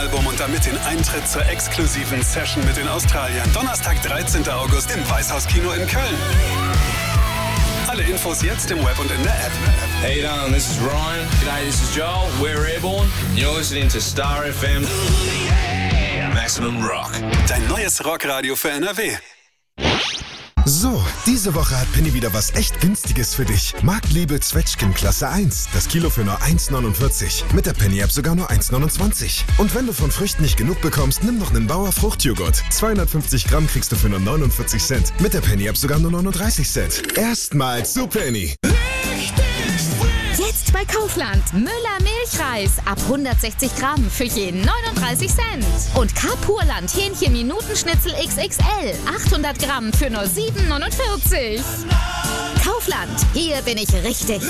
Album und damit den Eintritt zur exklusiven Session mit den Australiern. Donnerstag, 13. August im Weißhauskino in Köln. Alle Infos jetzt im Web und in der App. Hey, this is Ryan. G'day, this is Joel. We're Airborne. You're listening to Star FM. Maximum Rock. Dein neues Rockradio für NRW. So, diese Woche hat Penny wieder was echt Günstiges für dich. Marktliebe Zwetschgen Klasse 1. Das Kilo für nur 1,49. Mit der Penny-App sogar nur 1,29. Und wenn du von Früchten nicht genug bekommst, nimm noch einen Bauer Fruchtjoghurt. 250 Gramm kriegst du für nur 49 Cent. Mit der Penny-App sogar nur 39 Cent. Erstmals zu Penny. Jetzt bei Kaufland. Müller Milchreis ab 160 Gramm für jeden 39 Cent. Und Carpurland Hähnchen Minutenschnitzel XXL 800 Gramm für nur 7,49. Kaufland, hier bin ich richtig.